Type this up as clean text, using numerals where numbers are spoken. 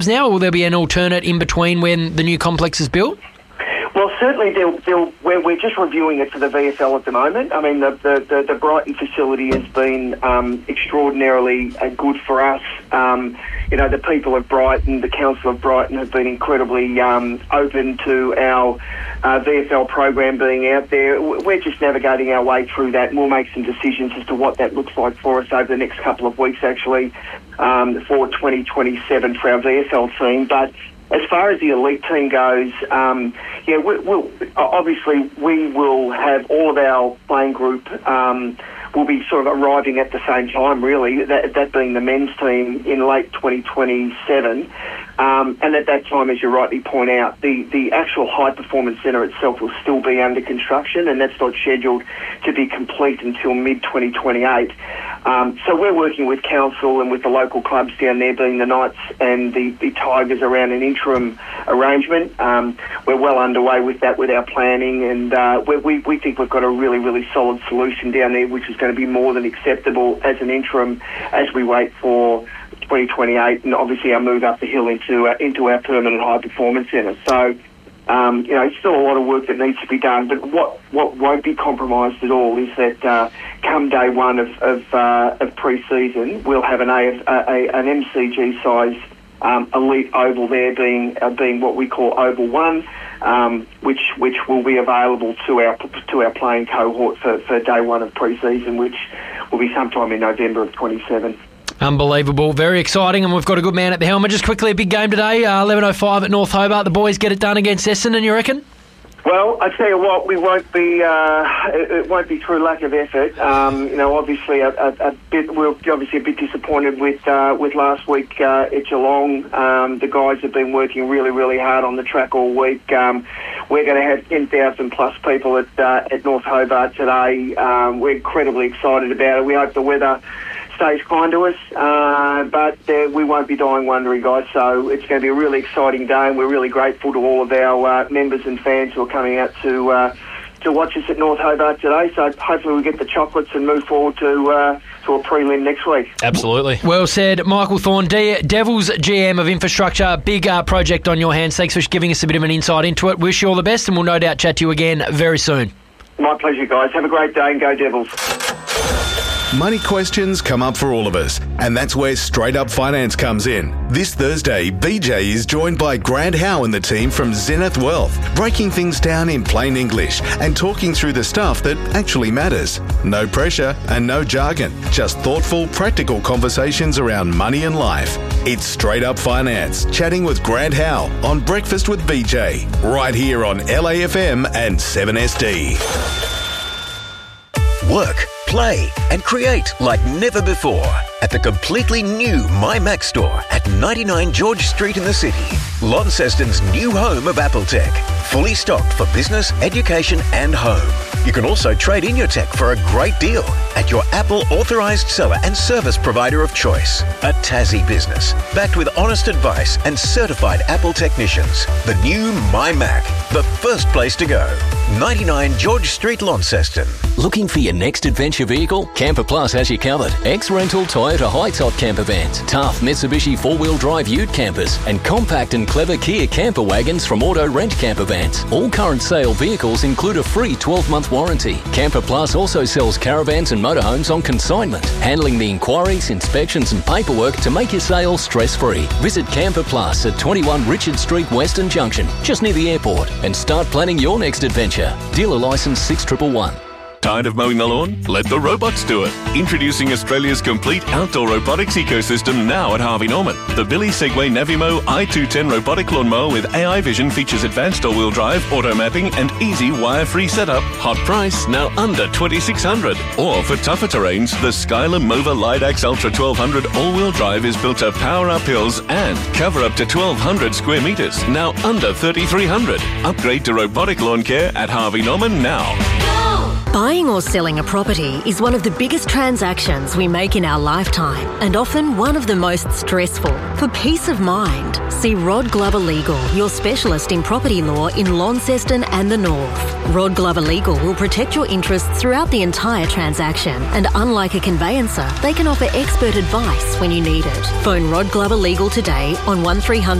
now, or will there be an alternate in between when the new complex is built? Well, certainly we're just reviewing it for the VFL at the moment. I mean, the Brighton facility has been extraordinarily good for us. The people of Brighton, the Council of Brighton, have been incredibly open to our VFL program being out there. We're just navigating our way through that, and we'll make some decisions as to what that looks like for us over the next couple of weeks, actually, for 2027 for our VFL team. But as far as the elite team goes, we will have all of our playing group will be sort of arriving at the same time, really, that being the men's team in late 2027. And at that time, as you rightly point out, the actual high performance centre itself will still be under construction, and that's not scheduled to be complete until mid-2028. So we're working with council and with the local clubs down there, being the Knights and the Tigers, around an interim arrangement. We're well underway with that, with our planning, and we think we've got a really, really solid solution down there, which is going to be more than acceptable as an interim as we wait for 2028 and obviously our move up the hill into our permanent high performance centre. So, still a lot of work that needs to be done, but what won't be compromised at all is that come day one of pre-season, we'll have an MCG size elite oval there, being what we call Oval 1, which will be available to our playing cohort for day one of pre-season, which will be sometime in November of 27. Unbelievable. Very exciting, and we've got a good man at the helm. Just quickly, a big game today, 11:05 at North Hobart. The boys get it done against Essendon, you reckon? Well, I tell you what, we won't be. It won't be through lack of effort. Obviously, we're obviously a bit disappointed with last week at Geelong. The guys have been working really, really hard on the track all week. We're going to have 10,000 plus people at North Hobart today. We're incredibly excited about it. We hope the weather stays kind to us, but we won't be dying wondering, guys. So it's going to be a really exciting day, and we're really grateful to all of our members and fans who are coming out to watch us at North Hobart today. So hopefully we get the chocolates and move forward to a prelim next week. Absolutely. Well said. Michael Thorne, Devils GM of Infrastructure, big project on your hands. Thanks for giving us a bit of an insight into it. Wish you all the best, and we'll no doubt chat to you again very soon. My pleasure, guys. Have a great day, and go Devils. Money questions come up for all of us, and that's where Straight Up Finance comes in. This Thursday, BJ is joined by Grant Howe and the team from Zenith Wealth, breaking things down in plain English and talking through the stuff that actually matters. No pressure and no jargon, just thoughtful, practical conversations around money and life. It's Straight Up Finance, chatting with Grant Howe on Breakfast with BJ, right here on LAFM and 7SD. Work, play and create like never before at the completely new MyMac store at 99 George Street in the city. Launceston's new home of Apple Tech. Fully stocked for business, education and home. You can also trade in your tech for a great deal at your Apple authorised seller and service provider of choice. A Tassie business, backed with honest advice and certified Apple technicians. The new MyMac, the first place to go. 99 George Street, Launceston. Looking for your next adventure vehicle? Camper Plus has you covered. Ex-rental Toyota high-top camper vans, tough Mitsubishi 4-wheel drive ute campers, and compact and clever Kia camper wagons from Auto Rent Camper Vans. All current sale vehicles include a free 12-month warranty. Camper Plus also sells caravans and motorhomes on consignment, handling the inquiries, inspections and paperwork to make your sale stress-free. Visit Camper Plus at 21 Richard Street, Western Junction, just near the airport, and start planning your next adventure. Dealer licence 6111. Tired of mowing the lawn? Let the robots do it. Introducing Australia's complete outdoor robotics ecosystem now at Harvey Norman. The Billy Segway Navimo i210 robotic lawnmower with AI vision features advanced all-wheel drive, auto mapping and easy wire-free setup. Hot price, now under $2,600. Or for tougher terrains, the Skyler Mova Lidax Ultra 1200 all-wheel drive is built to power up hills and cover up to 1,200 square metres, now under $3,300. Upgrade to robotic lawn care at Harvey Norman now. Go! Buying or selling a property is one of the biggest transactions we make in our lifetime and often one of the most stressful. For peace of mind, see Rod Glover Legal, your specialist in property law in Launceston and the North. Rod Glover Legal will protect your interests throughout the entire transaction, and unlike a conveyancer, they can offer expert advice when you need it. Phone Rod Glover Legal today on 1300